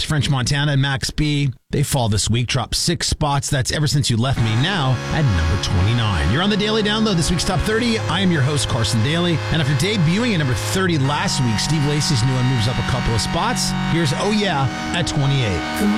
French Montana and Max B. They fall this week, drop 6 spots. That's Ever Since You Left Me Now at number 29. You're on the Daily Download, this week's Top 30. I am your host, Carson Daly. And after debuting at number 30 last week, Steve Lacy's new one moves up a couple of spots. Here's Oh Yeah at 28.